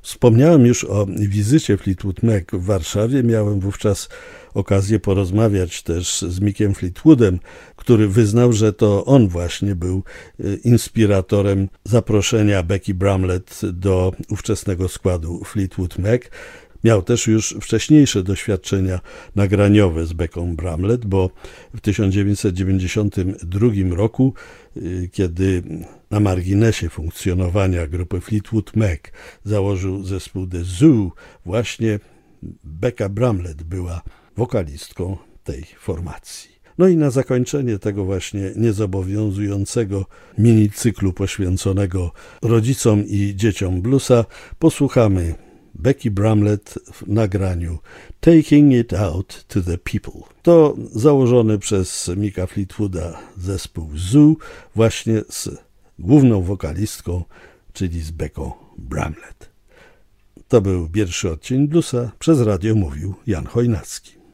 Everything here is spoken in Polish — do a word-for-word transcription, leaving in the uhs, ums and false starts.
Wspomniałem już o wizycie Fleetwood Mac w Warszawie. Miałem wówczas okazję porozmawiać też z Mickiem Fleetwoodem, który wyznał, że to on właśnie był inspiratorem zaproszenia Becky Bramlett do ówczesnego składu Fleetwood Mac. Miał też już wcześniejsze doświadczenia nagraniowe z Becką Bramlett, bo w tysiąc dziewięćset dziewięćdziesiątym drugim roku, kiedy na marginesie funkcjonowania grupy Fleetwood Mac założył zespół The Zoo, właśnie Becca Bramlett była wokalistką tej formacji. No i na zakończenie tego właśnie niezobowiązującego minicyklu poświęconego rodzicom i dzieciom bluesa posłuchamy Becky Bramlett w nagraniu Taking It Out to the People. To założony przez Micka Fleetwooda zespół Zoo właśnie z główną wokalistką, czyli z Becką Bramlett. To był pierwszy odcinek bluesa. Przez radio mówił Jan Chojnacki.